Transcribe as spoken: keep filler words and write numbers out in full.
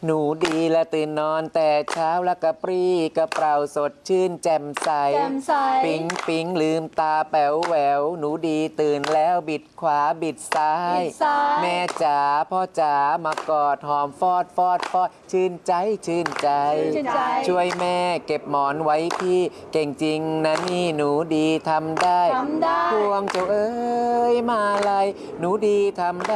หนูดีละตื่นนอนแต่เช้าแล้วกระปรี้กระเปร่าสดชื่นแจ่มใสปิ๊งปิ๊งลืมตาแป๋วแหววหนูดีตื่นแล้วบิดขวาบิดซ้ายแม่จ๋าพ่อจ๋ามากอดหอมฟอดฟอดฟอดชื่นใจชื่นใจช่วยแม่เก็บหมอนไว้พี่เก่งจริงนะนี่หนูดีทำได้พวงเจ้าเอ้ยมาลัยหนูดีทำได้